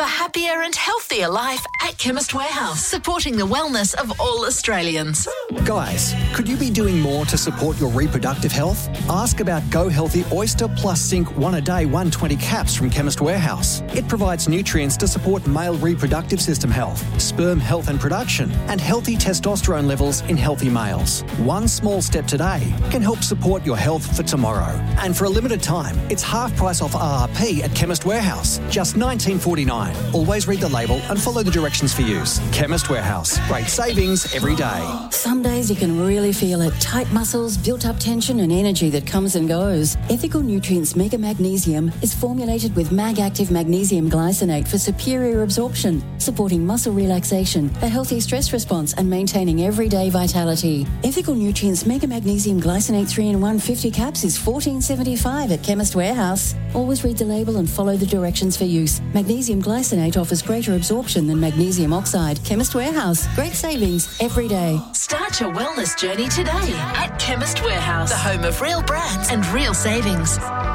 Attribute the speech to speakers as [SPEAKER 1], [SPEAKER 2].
[SPEAKER 1] a happier and healthier life at Chemist Warehouse, supporting the wellness of all Australians.
[SPEAKER 2] Guys, could you be doing more to support your reproductive health? Ask about Go Healthy Oyster Plus Zinc 1 a day 120 caps from Chemist Warehouse. It provides nutrients to support male reproductive system health, sperm health and production, and healthy testosterone levels in healthy males. One small step today can help support your health for tomorrow. And for a limited time, it's half price off RRP at Chemist Warehouse, just $19.49. Always read the label and follow the directions for use. Chemist Warehouse, great savings every day.
[SPEAKER 3] Some days you can really feel it. Tight muscles, built-up tension and energy that comes and goes. Ethical Nutrients Mega Magnesium is formulated with Mag-Active Magnesium Glycinate for superior absorption, supporting muscle relaxation, a healthy stress response and maintaining everyday vitality. Ethical Nutrients Mega Magnesium Glycinate 3-in-1 50 caps is $14.75 at Chemist Warehouse. Always read the label and follow the directions for use. Magnesium glycinate offers greater absorption than magnesium oxide. Chemist Warehouse. Great savings every day.
[SPEAKER 1] Start your wellness journey today at Chemist Warehouse, the home of real brands and real savings.